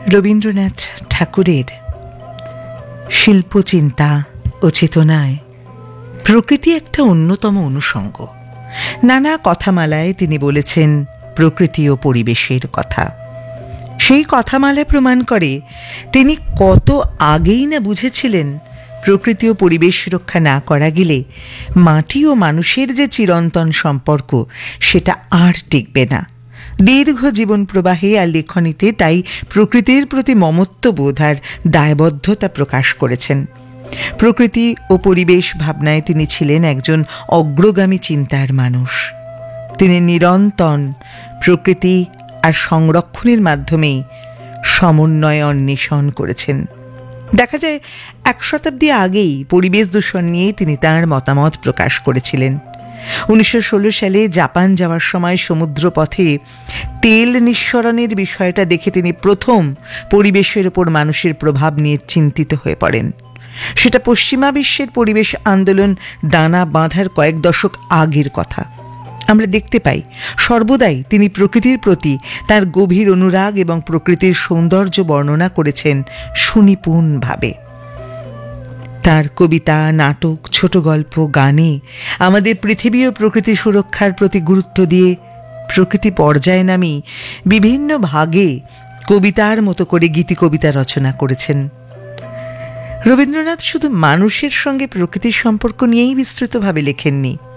রবীন্দ্রনাথ ঠাকুরের শিল্পচিন্তা ও চেতনায় প্রকৃতি একটা অন্যতম অনুষঙ্গ। নানা কথামালায় তিনি বলেছেন প্রকৃতি ও পরিবেশের কথা। সেই কথামালা প্রমাণ করে তিনি কত আগেই না বুঝেছিলেন প্রকৃতি ও পরিবেশ রক্ষা না করা গেলে মাটি ও মানুষের যে চিরন্তন সম্পর্ক সেটা আর টিকবে না। দীর্ঘ জীবন প্রবাহে আর লেখনীতে তাই প্রকৃতির প্রতি মমত্ববোধ আর দায়বদ্ধতা প্রকাশ করেছেন। প্রকৃতি ও পরিবেশ ভাবনায় তিনি ছিলেন একজন অগ্রগামী চিন্তার মানুষ। তিনি নিরন্তর প্রকৃতি আর সংরক্ষণের মাধ্যমেই সমন্বয় অন্বেষণ করেছেন। দেখা যায় 1 শতাব্দী আগেই পরিবেশ দূষণ নিয়ে তিনি তাঁর মতামত প্রকাশ করেছিলেন। 1916 সালে জাপান যাওয়ার সময় সমুদ্রপথে তেল নিঃসরণের বিষয়টা দেখে তিনি প্রথম পরিবেশের উপর মানুষের প্রভাব নিয়ে চিন্তিত হয়ে পড়েন। সেটা পশ্চিমা বিশ্বের পরিবেশ আন্দোলন দানা বাঁধার কয়েক দশক আগের কথা। আমরা দেখতে পাই সর্বদাই তিনি প্রকৃতির প্রতি তার গভীর অনুরাগ এবং প্রকৃতির সৌন্দর্য বর্ণনা করেছেন সুনিপুণভাবে। তার কবিতা, নাটক, ছোট গল্প, গানে আমাদের পৃথিবী ও প্রকৃতি সুরক্ষার প্রতি গুরুত্ব দিয়ে প্রকৃতি পর্যায়ে নামি বিভিন্ন ভাগে কবিতার মতো করে গীতি কবিতা রচনা করেছেন। রবীন্দ্রনাথ শুধু মানুষের সঙ্গে প্রকৃতির সম্পর্ক নিয়েই বিস্তৃতভাবে লেখেননি,